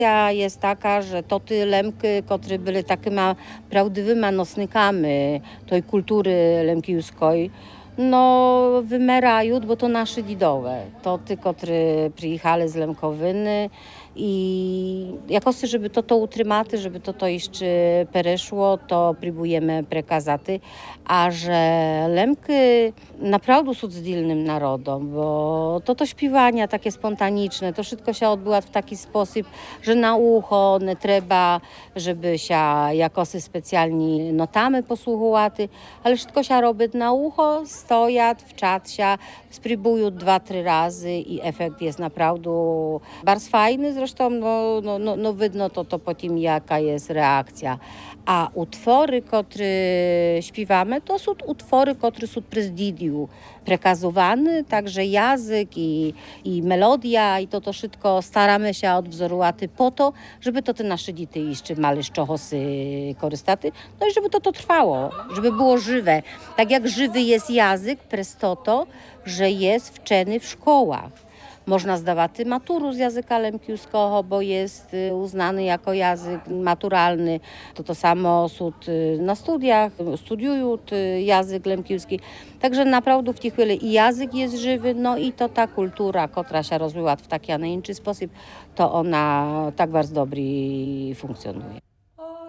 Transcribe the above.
Jest taka, że to ty Lemki, które były takimi prawdziwymi nosnikami tej kultury lemkijskiej, no wymierają, bo to nasze dzidowe. To ty, które przyjechali z Lemkowiny i jakoś, żeby to utrzymać, żeby to jeszcze pereszło, to próbujemy przekazać, a że Lemki naprawdę są zdolnym narodem, bo to śpiewanie takie spontaniczne, to wszystko się odbywa w taki sposób, że na ucho nie trzeba, żeby się jakoś specjalnie notami posłuchać, ale wszystko się robi na ucho, stoją, wczat się, spróbują 2-3 razy i efekt jest naprawdę bardzo fajny. Zresztą no widno to po tym, jaka jest reakcja. A utwory, które śpiewamy, to są utwory, które są przez Didiu przekazywane, także język i melodia i to wszystko staramy się odwzorować po to, żeby te nasze dzieci jeszcze mieli z czego korzystać, no i żeby to trwało, żeby było żywe. Tak jak żywy jest język, przez to, że jest wczony w szkołach. Można zdawać maturu z języka lemkijskiego, bo jest uznany jako język maturalny. To samo są na studiach, studiują język lemkijski. Także naprawdę w tej chwili i język jest żywy, no i to ta kultura, która się rozwija w taki, a nie inny sposób, to ona tak bardzo dobrze funkcjonuje.